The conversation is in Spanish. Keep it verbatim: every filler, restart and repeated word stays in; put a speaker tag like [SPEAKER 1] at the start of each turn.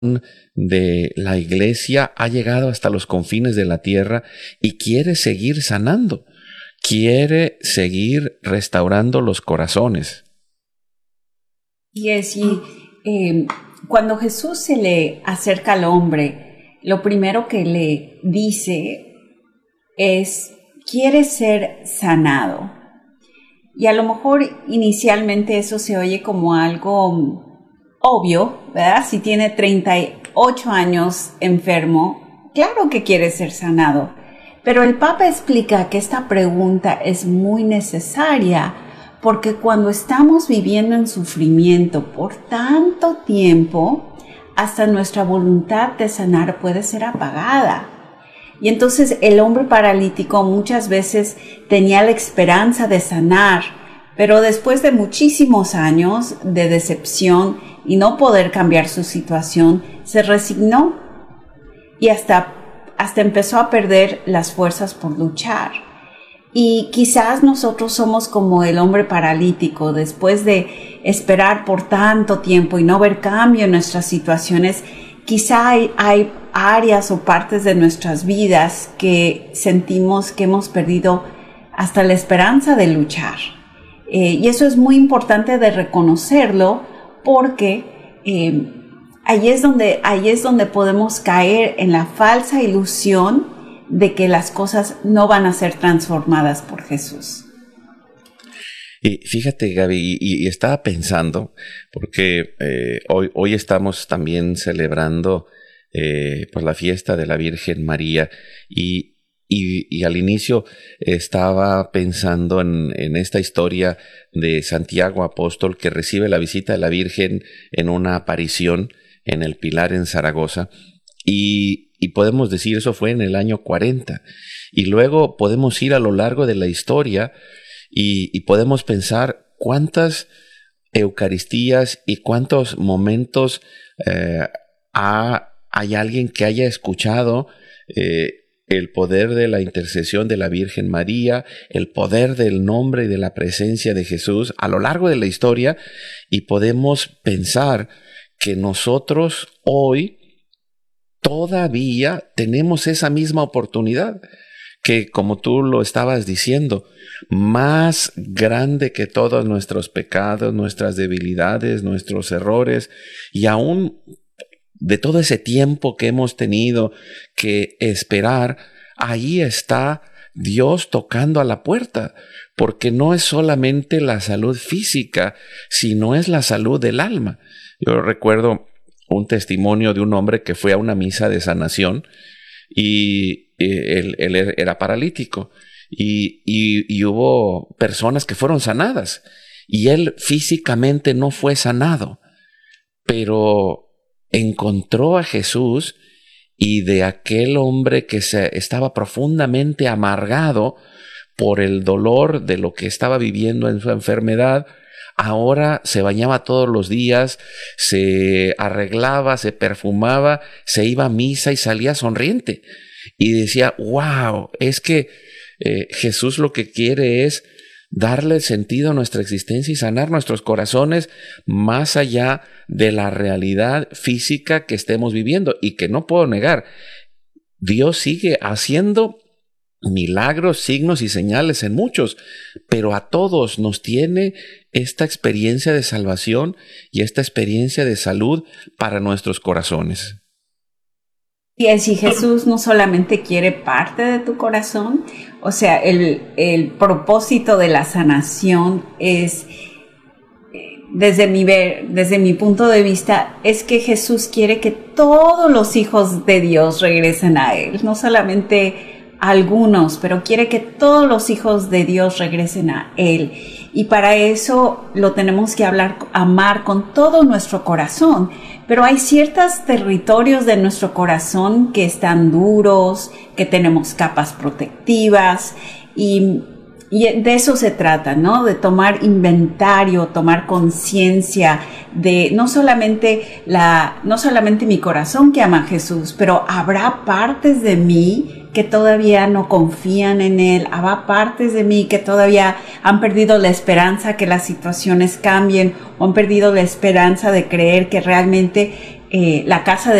[SPEAKER 1] de la iglesia ha llegado hasta los confines de la tierra y quiere seguir sanando, quiere seguir restaurando los corazones.
[SPEAKER 2] Y es, y, eh, cuando Jesús se le acerca al hombre, lo primero que le dice es, quiere ser sanado. Y a lo mejor inicialmente eso se oye como algo obvio, ¿verdad? Si tiene treinta y ocho años enfermo, claro que quiere ser sanado. Pero el Papa explica que esta pregunta es muy necesaria porque cuando estamos viviendo en sufrimiento por tanto tiempo, hasta nuestra voluntad de sanar puede ser apagada. Y entonces el hombre paralítico muchas veces tenía la esperanza de sanar, pero después de muchísimos años de decepción y no poder cambiar su situación, se resignó y hasta, hasta empezó a perder las fuerzas por luchar. Y quizás nosotros somos como el hombre paralítico, después de esperar por tanto tiempo y no ver cambio en nuestras situaciones, quizá hay, hay áreas o partes de nuestras vidas que sentimos que hemos perdido hasta la esperanza de luchar. Eh, y eso es muy importante de reconocerlo porque eh, ahí es donde, ahí es donde podemos caer en la falsa ilusión de que las cosas no van a ser transformadas por Jesús.
[SPEAKER 1] Y fíjate, Gaby, y, y estaba pensando, porque eh, hoy, hoy estamos también celebrando eh, pues la fiesta de la Virgen María, y, y, y al inicio estaba pensando en, en esta historia de Santiago Apóstol, que recibe la visita de la Virgen en una aparición en el Pilar en Zaragoza, y Y podemos decir, eso fue en el año cuarenta. Y luego podemos ir a lo largo de la historia y, y podemos pensar cuántas Eucaristías y cuántos momentos eh, ha, hay alguien que haya escuchado eh, el poder de la intercesión de la Virgen María, el poder del nombre y de la presencia de Jesús a lo largo de la historia, y podemos pensar que nosotros hoy todavía tenemos esa misma oportunidad, que como tú lo estabas diciendo, más grande que todos nuestros pecados, nuestras debilidades, nuestros errores, y aún de todo ese tiempo que hemos tenido que esperar, ahí está Dios tocando a la puerta, porque no es solamente la salud física, sino es la salud del alma. Yo recuerdo un testimonio de un hombre que fue a una misa de sanación y él, él era paralítico y, y, y hubo personas que fueron sanadas y él físicamente no fue sanado, pero encontró a Jesús, y de aquel hombre que se estaba profundamente amargado por el dolor de lo que estaba viviendo en su enfermedad, ahora se bañaba todos los días, se arreglaba, se perfumaba, se iba a misa y salía sonriente. Y decía, wow, es que eh, Jesús lo que quiere es darle sentido a nuestra existencia y sanar nuestros corazones más allá de la realidad física que estemos viviendo. Y que no puedo negar, Dios sigue haciendo milagros, signos y señales en muchos, pero a todos nos tiene esta experiencia de salvación y esta experiencia de salud para nuestros corazones.
[SPEAKER 2] Y si Jesús no solamente quiere parte de tu corazón, o sea, el, el propósito de la sanación es, desde mi, ver, desde mi punto de vista, es que Jesús quiere que todos los hijos de Dios regresen a Él, no solamente algunos, pero quiere que todos los hijos de Dios regresen a Él. Y para eso lo tenemos que hablar, amar con todo nuestro corazón. Pero hay ciertos territorios de nuestro corazón que están duros, que tenemos capas protectivas, y, y de eso se trata, ¿no? De tomar inventario, tomar conciencia de no solamente la, no solamente mi corazón que ama a Jesús, pero habrá partes de mí que todavía no confían en Él, habrá partes de mí que todavía han perdido la esperanza que las situaciones cambien, o han perdido la esperanza de creer que realmente eh, la casa